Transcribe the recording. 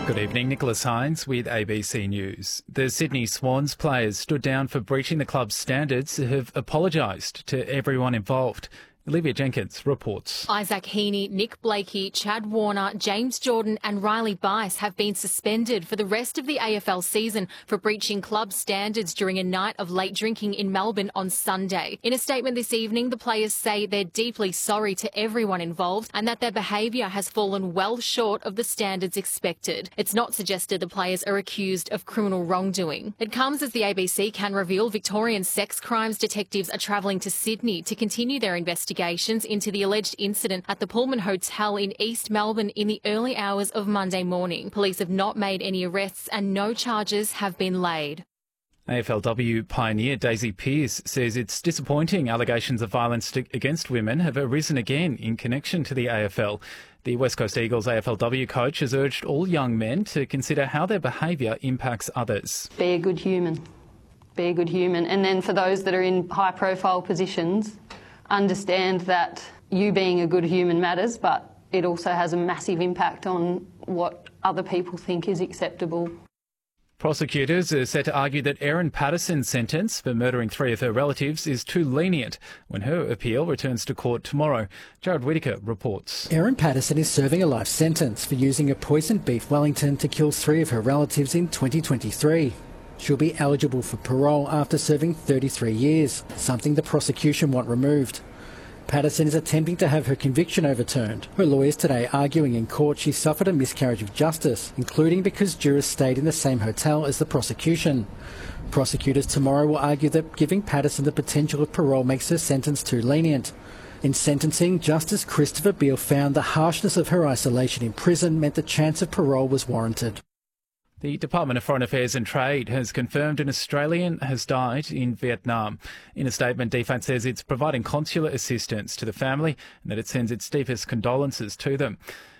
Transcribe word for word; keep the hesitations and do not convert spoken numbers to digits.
Good evening, Nicholas Hines with A B C News. The Sydney Swans players stood down for breaching the club's standards and have apologised to everyone involved. Olivia Jenkins reports. Isaac Heaney, Nick Blakey, Chad Warner, James Jordan and Riley Bice have been suspended for the rest of the A F L season for breaching club standards during a night of late drinking in Melbourne on Sunday. In a statement this evening, the players say they're deeply sorry to everyone involved and that their behaviour has fallen well short of the standards expected. It's not suggested the players are accused of criminal wrongdoing. It comes as the A B C can reveal Victorian sex crimes detectives are travelling to Sydney to continue their investigation into the alleged incident at the Pullman Hotel in East Melbourne in the early hours of Monday morning. Police have not made any arrests and no charges have been laid. A F L W pioneer Daisy Pearce says it's disappointing allegations of violence against women have arisen again in connection to the A F L. The West Coast Eagles A F L W coach has urged all young men to consider how their behaviour impacts others. Be a good human. Be a good human. And then for those that are in high-profile positions, understand that you being a good human matters, but it also has a massive impact on what other people think is acceptable. Prosecutors are set to argue that Erin Patterson's sentence for murdering three of her relatives is too lenient when her appeal returns to court tomorrow. Jared Whittaker reports. Erin Patterson is serving a life sentence for using a poisoned beef Wellington to kill three of her relatives in twenty twenty-three. She'll be eligible for parole after serving thirty-three years, something the prosecution want removed. Patterson is attempting to have her conviction overturned. Her lawyers today arguing in court she suffered a miscarriage of justice, including because jurors stayed in the same hotel as the prosecution. Prosecutors tomorrow will argue that giving Patterson the potential of parole makes her sentence too lenient. In sentencing, Justice Christopher Beale found the harshness of her isolation in prison meant the chance of parole was warranted. The Department of Foreign Affairs and Trade has confirmed an Australian has died in Vietnam. In a statement, D F A T says it's providing consular assistance to the family and that it sends its deepest condolences to them.